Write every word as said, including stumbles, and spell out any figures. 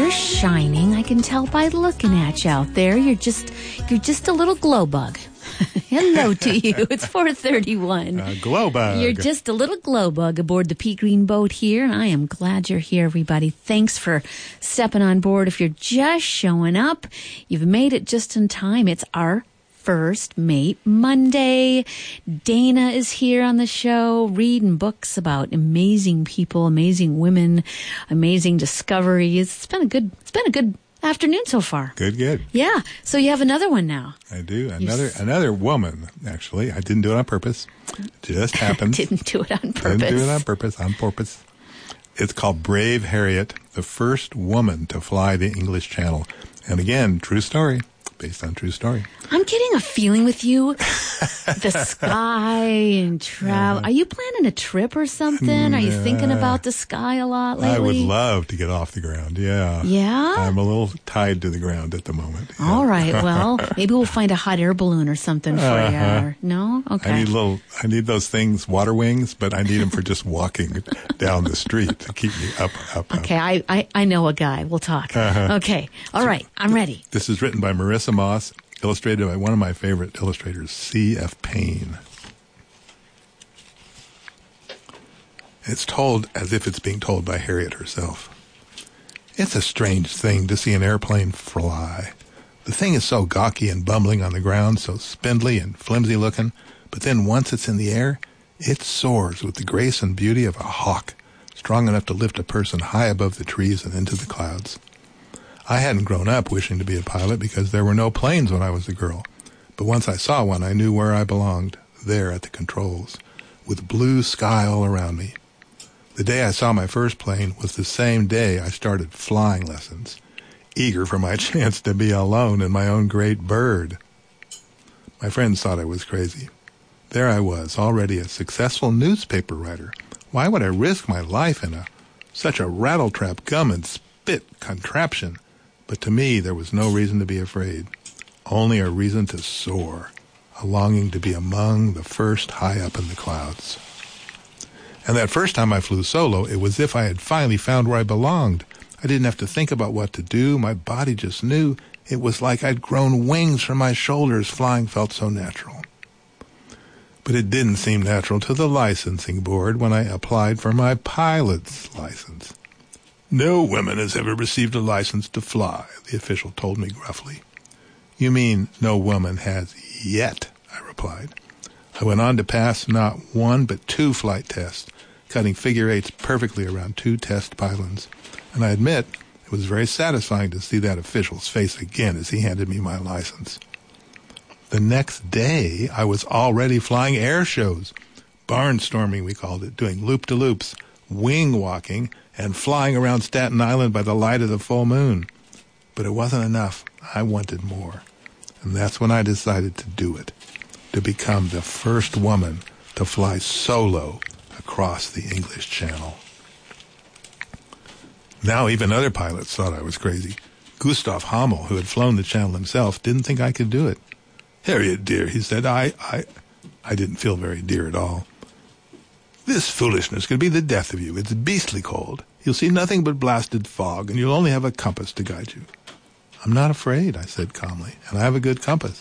you're shining. I can tell by looking at you out there. You're just, you're just a little glow bug. Hello to you. It's four thirty-one. A glow bug. You're just a little glow bug aboard the Pea Green boat here, and I am glad you're here, everybody. Thanks for stepping on board. If you're just showing up, you've made it just in time. It's our First Mate Monday. Dana is here on the show, reading books about amazing people, amazing women, amazing discoveries. It's been a good, it's been a good afternoon so far. Good, good. Yeah. So you have another one now. I do. Another s- another woman, actually. I didn't do it on purpose. It just happened. Didn't do it on purpose. Didn't do it on purpose. On purpose. It's called Brave Harriet, the first woman to fly the English Channel. And again, true story. Based on true story. I'm getting a feeling with you, the sky and travel. Are you planning a trip or something? Are you thinking about the sky a lot lately? I would love to get off the ground, yeah. Yeah? I'm a little tied to the ground at the moment. Yeah. All right, well, maybe we'll find a hot air balloon or something for uh-huh. you. No? Okay. I need little, I need those things, water wings, but I need them for just walking down the street to keep me up, up, Okay, up. I, I, I know a guy. We'll talk. Uh-huh. Okay, all right, I'm ready. This is written by Marissa Moss, illustrated by one of my favorite illustrators, C F Payne. It's told as if it's being told by Harriet herself. It's a strange thing to see an airplane fly. The thing is so gawky and bumbling on the ground, so spindly and flimsy looking, but then once it's in the air, it soars with the grace and beauty of a hawk, strong enough to lift a person high above the trees and into the clouds. I hadn't grown up wishing to be a pilot because there were no planes when I was a girl. But once I saw one, I knew where I belonged, there at the controls, with blue sky all around me. The day I saw my first plane was the same day I started flying lessons, eager for my chance to be alone in my own great bird. My friends thought I was crazy. There I was, already a successful newspaper writer. Why would I risk my life in a such a rattletrap gum and spit contraption? But to me, there was no reason to be afraid, only a reason to soar, a longing to be among the first high up in the clouds. And that first time I flew solo, it was as if I had finally found where I belonged. I didn't have to think about what to do. My body just knew. It was like I'd grown wings from my shoulders. Flying felt so natural. But it didn't seem natural to the licensing board when I applied for my pilot's license. No woman has ever received a license to fly, the official told me gruffly. You mean no woman has yet, I replied. I went on to pass not one but two flight tests, cutting figure eights perfectly around two test pylons. And I admit, it was very satisfying to see that official's face again as he handed me my license. The next day, I was already flying air shows, barnstorming we called it, doing loop-de-loops, wing walking, and flying around Staten Island by the light of the full moon. But it wasn't enough. I wanted more. And that's when I decided to do it, to become the first woman to fly solo across the English Channel. Now even other pilots thought I was crazy. Gustav Hamel, who had flown the Channel himself, didn't think I could do it. Harriet, dear, he said, I, I, I didn't feel very dear at all. This foolishness could be the death of you. It's beastly cold. You'll see nothing but blasted fog, and you'll only have a compass to guide you. I'm not afraid, I said calmly, and I have a good compass.